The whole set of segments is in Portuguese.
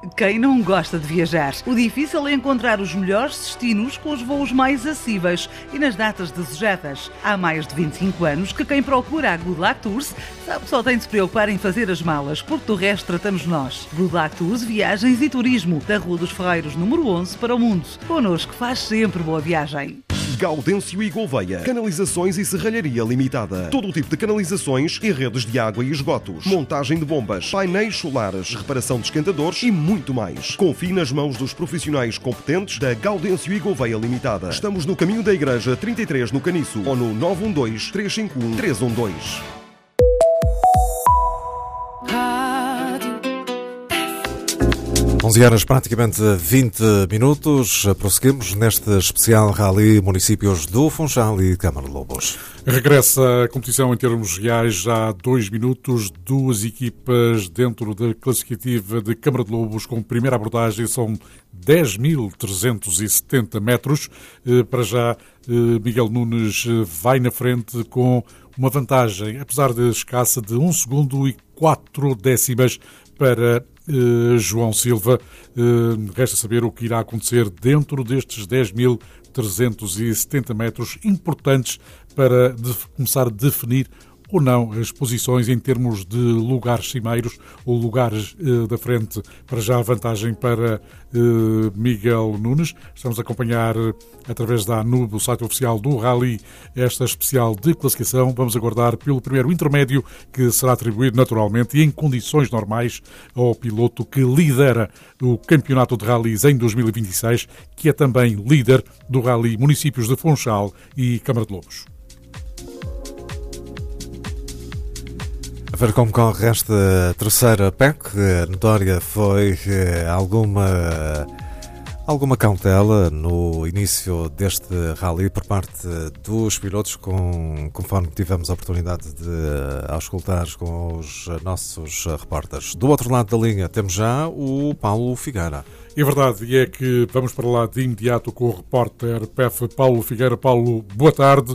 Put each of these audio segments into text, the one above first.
Quem não gosta de viajar? O difícil é encontrar os melhores destinos com os voos mais acessíveis e nas datas desejadas. Há mais de 25 anos que quem procura a Good Luck Tours sabe que só tem de se preocupar em fazer as malas, porque do resto tratamos nós. Good Luck Tours, viagens e turismo, da Rua dos Ferreiros, número 11, para o mundo. Connosco faz sempre boa viagem. Gaudêncio e Gouveia. Canalizações e Serralharia Limitada. Todo o tipo de canalizações e redes de água e esgotos. Montagem de bombas, painéis solares, reparação de esquentadores e muito mais. Confie nas mãos dos profissionais competentes da Gaudêncio e Gouveia Limitada. Estamos no caminho da Igreja 33 no Caniço ou no 912-351-312. 11 horas, praticamente 20 minutos. Prosseguimos neste especial Rally Municípios do Funchal e Câmara de Lobos. Regressa a competição em termos reais já há 2 minutos. 2 equipas dentro da classificativa de Câmara de Lobos com primeira abordagem. São 10.370 metros. Para já, Miguel Nunes vai na frente com uma vantagem, apesar de escassa, de 1 segundo e 4 décimas para João Silva. Resta saber o que irá acontecer dentro destes 10.370 metros, importantes para começar a definir ou não as posições em termos de lugares cimeiros ou lugares da frente. Para já a vantagem para Miguel Nunes. Estamos a acompanhar através da ANUB, o site oficial do Rally, esta especial de classificação. Vamos aguardar pelo primeiro intermédio, que será atribuído naturalmente e em condições normais ao piloto que lidera o Campeonato de Rallys em 2026, que é também líder do Rally Municípios de Funchal e Câmara de Lobos. A ver como corre esta terceira PEC. Notória foi alguma cautela no início deste rally por parte dos pilotos, conforme tivemos a oportunidade de auscultar com os nossos repórteres. Do outro lado da linha temos já o Paulo Figueira. É verdade, e é que vamos para lá de imediato com o repórter PEF Paulo Figueira. Paulo, boa tarde.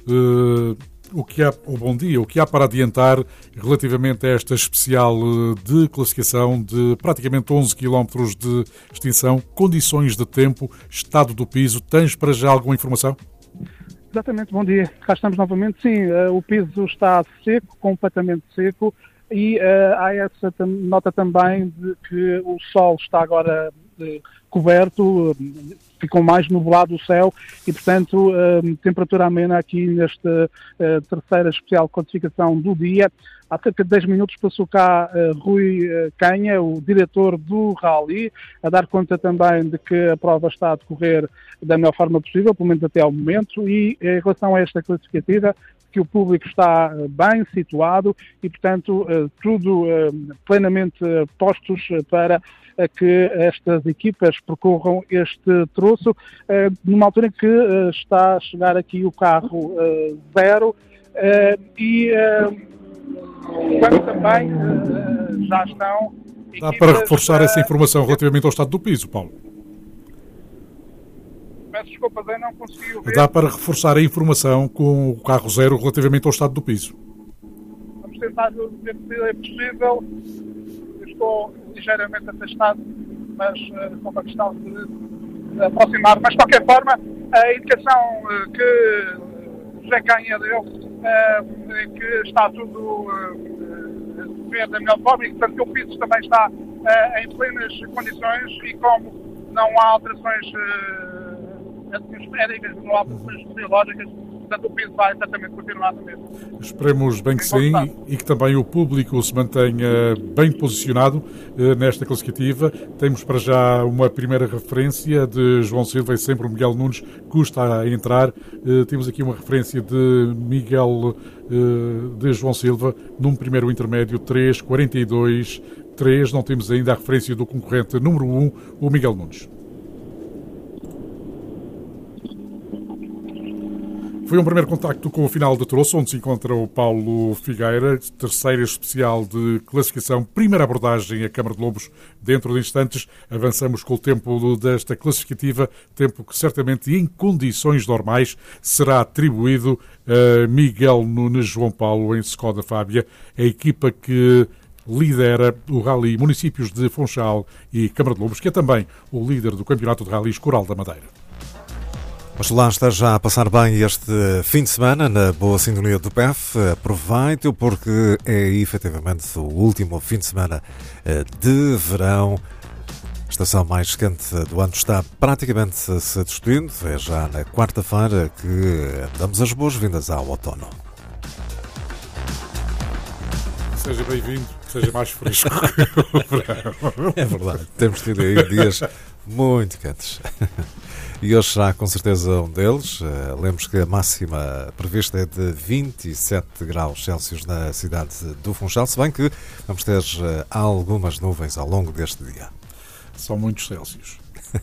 Bom dia, o que há para adiantar relativamente a esta especial de classificação de praticamente 11 km de extensão, condições de tempo, estado do piso? Tens para já alguma informação? Exatamente, bom dia. Cá estamos novamente. Sim, o piso está seco, completamente seco, e há essa nota também de que o sol está agora coberto, ficou mais nublado o céu e, portanto, temperatura amena aqui nesta terceira especial classificação do dia. Há cerca de 10 minutos passou cá Rui Canha, o diretor do Rally, a dar conta também de que a prova está a decorrer da melhor forma possível, pelo menos até ao momento, e em relação a esta classificativa, que o público está bem situado e, portanto, tudo plenamente postos para que estas equipas percorram este troço, numa altura em que está a chegar aqui o carro zero e quando também já estão... Dá para reforçar essa informação relativamente ao estado do piso, Paulo? Peço desculpas, eu não consegui ouvir. Dá para reforçar a informação com o carro zero relativamente ao estado do piso? Vamos tentar ver se é possível. Eu estou ligeiramente afastado, mas com uma questão de aproximar. Mas, de qualquer forma, a indicação que José Canha deu é que está tudo a ver da melhor forma e, portanto, que o piso também está em plenas condições e como não há alterações atmosféricas, não há alterações meteorológicas, portanto o piso vai exatamente continuar no mesmo. Esperemos bem que sim e que também o público se mantenha bem posicionado nesta classificativa. Temos para já uma primeira referência de João Silva e sempre o Miguel Nunes custa a entrar. Temos aqui uma referência de João Silva num primeiro intermédio 3.42.3. Não temos ainda a referência do concorrente número 1, o Miguel Nunes. Foi um primeiro contacto com o final de troço, onde se encontra o Paulo Figueira, terceira especial de classificação, primeira abordagem a Câmara de Lobos. Dentro de instantes avançamos com o tempo desta classificativa, tempo que certamente em condições normais será atribuído a Miguel Nunes. João Paulo em Skoda Fábia, a equipa que lidera o Rally Municípios de Funchal e Câmara de Lobos, que é também o líder do Campeonato de Rallys Coral da Madeira. Mas lá esteja a passar bem este fim de semana na boa sintonia do PEF. Aproveite-o porque é efetivamente o último fim de semana de verão. A estação mais quente do ano está praticamente se despindo. É já na quarta-feira que damos as boas-vindas ao outono. Seja bem-vindo, seja mais fresco. É verdade, temos tido aí dias muito quentes. E hoje será com certeza um deles. Lembremos que a máxima prevista é de 27 graus Celsius na cidade do Funchal, se bem que vamos ter algumas nuvens ao longo deste dia. São muitos Celsius.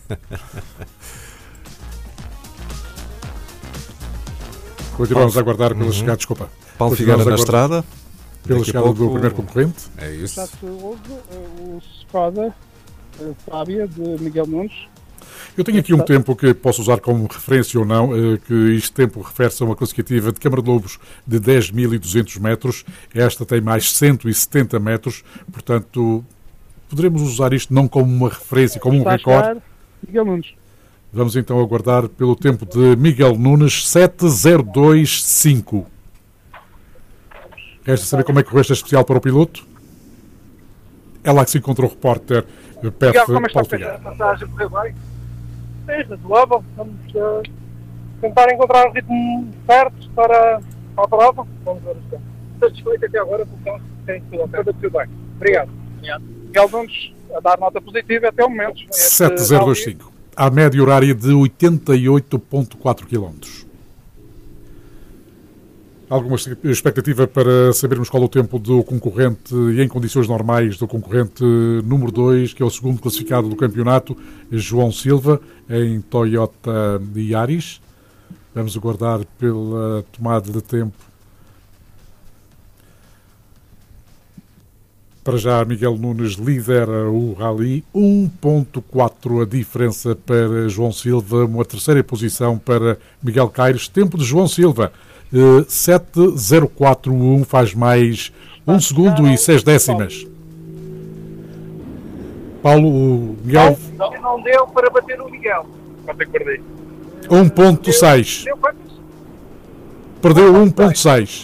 Continuamos a aguardar pela chegada, desculpa. Paulo Figueira na estrada. Pela chegada do primeiro concorrente. É isso. Já se ouve o Skoda Fábia de Miguel Nunes. Eu tenho aqui um tempo que posso usar como referência ou não, que este tempo refere-se a uma classificativa de Câmara de Lobos de 10.200 metros. Esta tem mais 170 metros, portanto, poderemos usar isto não como uma referência, como um recorde. Miguel Nunes. Vamos então aguardar pelo tempo de Miguel Nunes, 7:02.5. Resta saber como é que correu esta especial para o piloto? É lá que se encontra o repórter PEF Paulo Figueira. A passagem correu bem. É razoável. Vamos tentar encontrar um ritmo certo para a prova. Vamos ver o que satisfeito até agora com o carro. Tem tudo bem. Obrigado. Miguel Nunes a dar nota positiva até o momento. 7:025. À média horária de 88,4 km. Alguma expectativa para sabermos qual é o tempo do concorrente e em condições normais do concorrente número 2, que é o segundo classificado do campeonato, João Silva, em Toyota Yaris. Vamos aguardar pela tomada de tempo. Para já, Miguel Nunes lidera o Rally, 1.4 a diferença para João Silva, uma terceira posição para Miguel Caires. Tempo de João Silva, 7:041, faz mais 1 segundo e 6 décimas. Paulo, o Miguel... Não deu para bater o Miguel. Quanto é que perdi? 1.6. Deu quantos? Perdeu 1.6.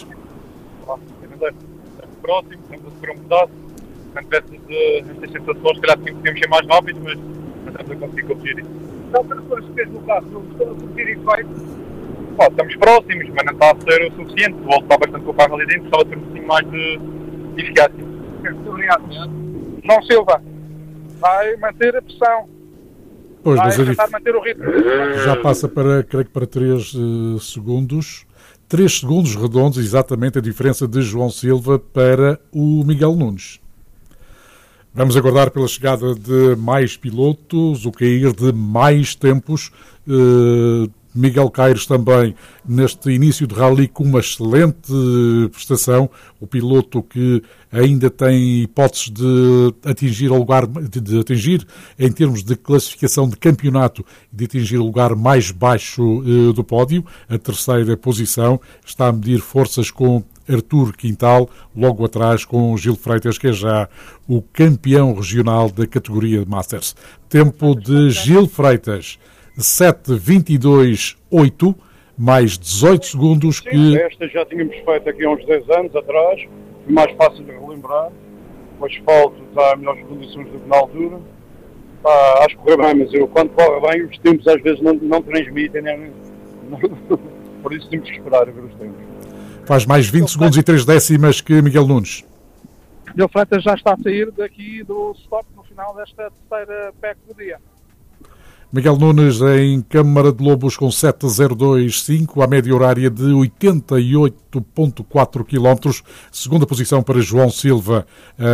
Próximo, estamos a sofrer um pedaço. Quando tivéssemos estas sensações, se calhar podíamos ser mais rápidos, mas não estamos a conseguir corrigir isso. Então, para depois que fez no carro, não estou a corrigir efeito. Estamos próximos, mas não está a ser o suficiente. O volto está bastante com o carro ali dentro, precisava ter um pouquinho mais de eficácia. Muito obrigado. João Silva vai manter a pressão. Pois, vai tentar manter o ritmo. Já passa para, creio que para 3 segundos. 3 segundos redondos, exatamente a diferença de João Silva para o Miguel Nunes. Vamos aguardar pela chegada de mais pilotos, o cair de mais tempos. Miguel Caires também neste início de rally com uma excelente prestação. O piloto que ainda tem hipóteses de atingir o lugar, de atingir em termos de classificação de campeonato, de atingir o lugar mais baixo do pódio. A terceira posição está a medir forças com Artur Quintal, logo atrás com Gil Freitas, que é já o campeão regional da categoria Masters. Tempo de Gil Freitas, 7:22.8, mais 18 segundos que... Esta já tínhamos feito aqui há uns 10 anos atrás, foi mais fácil de relembrar. O asfalto está em melhores condições do que na altura. Acho que corre bem, mas eu, quando corre bem, os tempos às vezes não transmitem, né? Por isso temos que esperar a ver os tempos. Faz mais 20 segundos e 3 décimas que Miguel Nunes. Gil Freitas já está a sair daqui do stop no final desta terceira PEC do dia. Miguel Nunes em Câmara de Lobos com 7:025, à média horária de 88,4 km. Segunda posição para João Silva,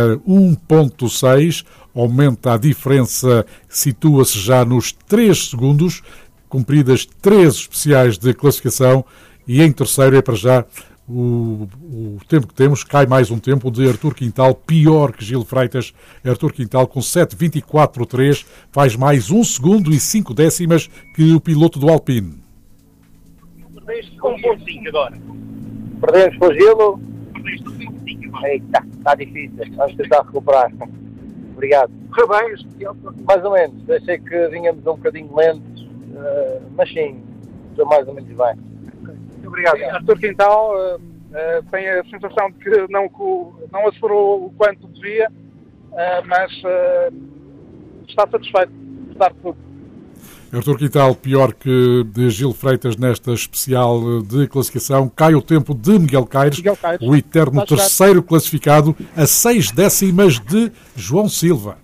1.6. Aumenta a diferença, situa-se já nos 3 segundos, cumpridas 3 especiais de classificação. E em terceiro é para já o tempo que temos, cai mais um tempo de Artur Quintal, pior que Gil Freitas. Artur Quintal com 7:24.3, faz mais 1 segundo e 5 décimas que o piloto do Alpine. Perdeste com o 1.5 agora. Perdemos com o Gilo. Perdeste com o 1.5. Está difícil, vamos tentar recuperar. Obrigado. Correu bem, Mais ou menos, achei que vínhamos um bocadinho lentos, mas sim, estou mais ou menos bem. Muito obrigado. Arthur Quintal tem a sensação de que não acelerou o quanto devia, mas está satisfeito de dar tudo. Arthur Quintal, pior que de Gil Freitas nesta especial de classificação. Cai o tempo de Miguel Caires, o eterno terceiro classificado, a 6 décimas de João Silva.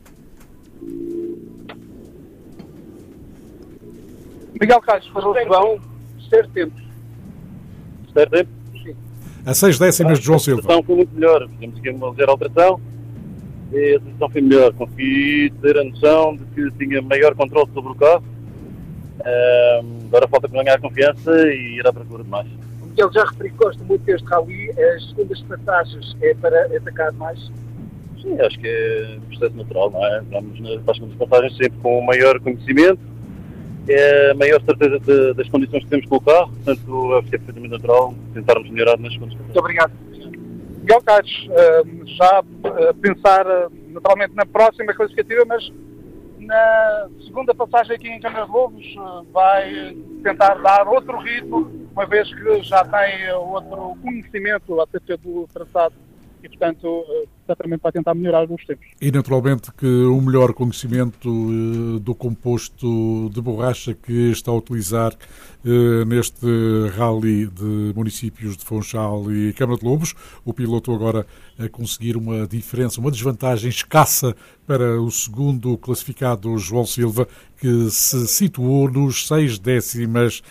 Miguel Caires para o João, terceiro tempo. Terceiro tempo? Sim. A 6 décimas de João Silva. A situação foi muito melhor. Fizemos aqui uma ligeira alteração e a situação foi melhor. Consegui ter a noção de que tinha maior controle sobre o carro. Agora falta ganhar confiança e ir à procura de mais. O Miguel já referiu que gosta muito deste rally. As segundas passagens é para atacar mais? Sim, acho que é um processo natural, não é? Vamos nas segundas passagens sempre com maior conhecimento, a maior certeza das condições que temos com o carro, portanto acho que é perfeitamente natural tentarmos melhorar nas segundas passagens. Muito obrigado. Miguel Caires, já pensar naturalmente na próxima classificativa, mas na segunda passagem aqui em Câmara de Lobos vai tentar dar outro ritmo, uma vez que já tem outro conhecimento acerca do traçado e, portanto, certamente vai tentar melhorar os tempos. E, naturalmente, que um melhor conhecimento do composto de borracha que está a utilizar neste rally de municípios de Funchal e Câmara de Lobos. O piloto agora a conseguir uma diferença, uma desvantagem escassa para o segundo classificado, João Silva, que se situou nas 6 décimas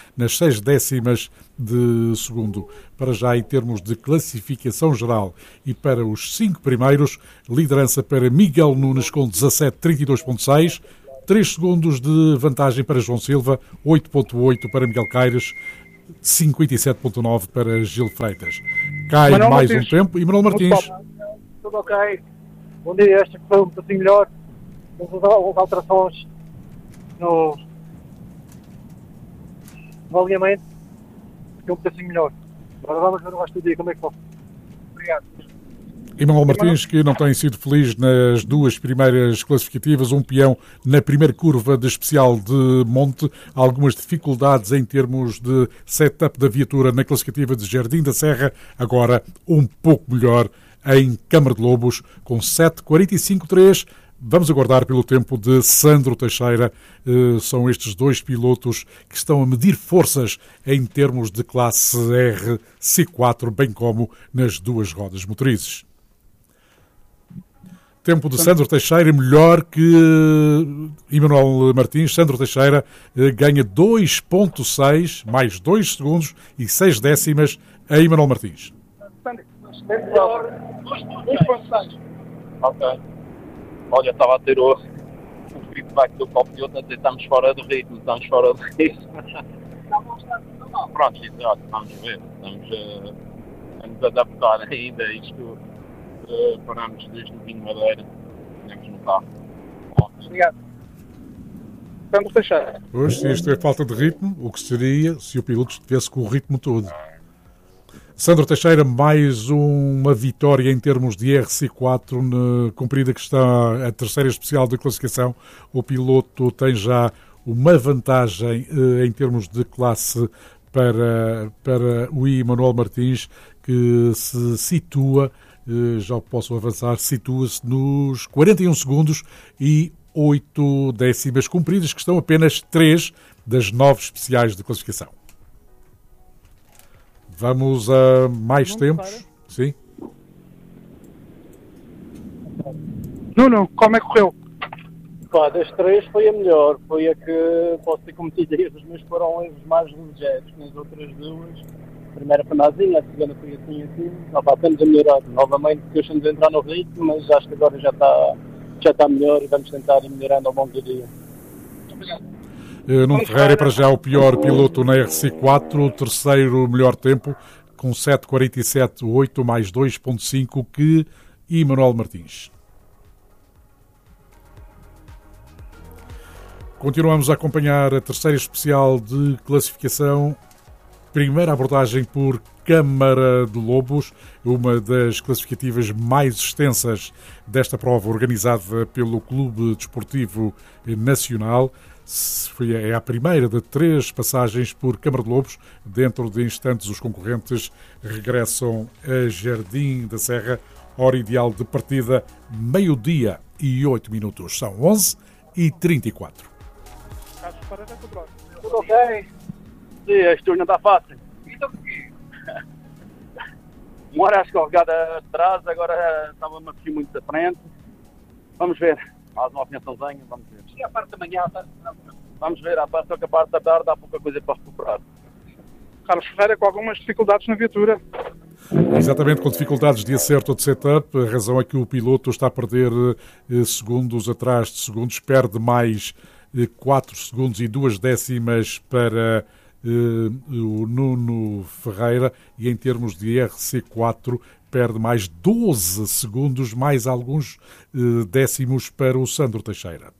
de segundo. Para já, em termos de classificação geral e para os 5 primeiros, liderança para Miguel Nunes com 17,32,6, 3 segundos de vantagem para João Silva, 8,8 para Miguel Caires, 57,9 para Gil Freitas. Cai Manuel mais Martins. Um tempo. E Manuel Martins. Tudo ok. Bom dia, esta foi um pouquinho melhor. Houve alterações no alinhamento, que é um bocadinho melhor. Agora vamos ver o resto do dia como é que foi. Obrigado. E Manuel Martins, que não tem sido feliz nas 2 primeiras classificativas, um peão na primeira curva de especial de monte, algumas dificuldades em termos de setup da viatura na classificativa de Jardim da Serra, agora um pouco melhor em Câmara de Lobos, com 7,45,3. Vamos aguardar pelo tempo de Sandro Teixeira. São estes 2 pilotos que estão a medir forças em termos de classe R C4, bem como nas 2 rodas motrizes. Tempo de Sandro Teixeira melhor que Emanuel Martins. Sandro Teixeira ganha 2,6, mais 2 segundos e 6 décimas a Emanuel Martins. 2,6. Ok. Olha, estava a ter o feedback do copiloto a dizer estamos fora do ritmo. Pronto, exato, vamos ver. Vamos adaptar ainda isto. Paramos desde o Vinho Madeira, temos no carro. Obrigado. Sandro Teixeira. Pois, se isto é falta de ritmo, o que seria se o piloto estivesse com o ritmo todo? Sandro Teixeira, mais uma vitória em termos de RC4, cumprida que está a terceira especial de classificação. O piloto tem já uma vantagem em termos de classe para o Emanuel Martins, que se situa, já posso avançar, situa-se nos 41 segundos e 8 décimas cumpridas, que estão apenas 3 das 9 especiais de classificação. Vamos a mais tempos? Sim. Nuno, como é que correu? Pá, das 3 foi a melhor. Foi a que posso ter cometido erros, mas foram erros mais ligeiros. Nas outras 2, a primeira foi mazinha, a segunda foi assim. Estamos a melhorar. Novamente, deixamos de entrar no ritmo, mas acho que agora já está melhor e vamos tentar ir melhorando ao longo do dia. Obrigado. Nuno Ferreira, para já o pior piloto na RC4, o terceiro melhor tempo, com 7,47,8 mais 2,5 que Emanuel Martins. Continuamos a acompanhar a terceira especial de classificação primeira abordagem por Câmara de Lobos, uma das classificativas mais extensas desta prova organizada pelo Clube Desportivo Nacional. É a primeira de 3 passagens por Câmara de Lobos. Dentro de instantes, os concorrentes regressam a Jardim da Serra. Hora ideal de partida, 12h08. São 11h34. Tudo ok? Sim, este turno não está fácil. Uma hora escorregada atrás, agora estava-me aqui muito à frente. Vamos ver. Mais uma afiançãozinha, vamos ver. E a parte da manhã? Vamos ver, só que a parte da tarde há pouca coisa para recuperar. Carlos Ferreira com algumas dificuldades na viatura. Exatamente, com dificuldades de acerto ou de setup. A razão é que o piloto está a perder segundos atrás de segundos, perde mais 4 segundos e 2 décimas para o Nuno Ferreira, e em termos de RC4 perde mais 12 segundos, mais alguns décimos para o Sandro Teixeira.